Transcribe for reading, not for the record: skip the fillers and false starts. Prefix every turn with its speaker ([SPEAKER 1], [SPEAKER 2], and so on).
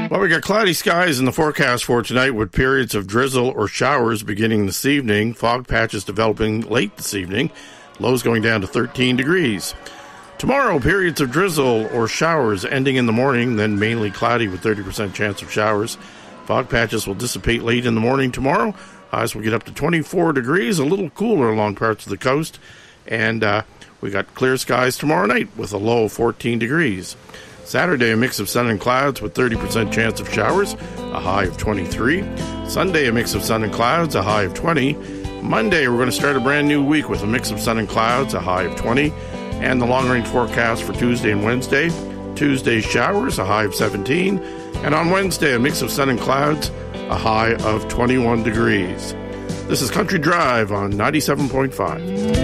[SPEAKER 1] Well, we got cloudy skies in the forecast for tonight with periods of drizzle or showers beginning this evening. Fog patches developing late this evening. Lows going down to 13 degrees. Tomorrow, periods of drizzle or showers ending in the morning, then mainly cloudy with 30% chance of showers. Fog patches will dissipate late in the morning tomorrow. Highs will get up to 24 degrees, a little cooler along parts of the coast. And we got clear skies tomorrow night with a low of 14 degrees. Saturday, a mix of sun and clouds with 30% chance of showers, a high of 23. Sunday, a mix of sun and clouds, a high of 20. Monday, we're going to start a brand new week with a mix of sun and clouds, a high of 20. And the long-range forecast for Tuesday and Wednesday. Tuesday, showers, a high of 17. And on Wednesday, a mix of sun and clouds, a high of 21 degrees. This is Country Drive on 97.5.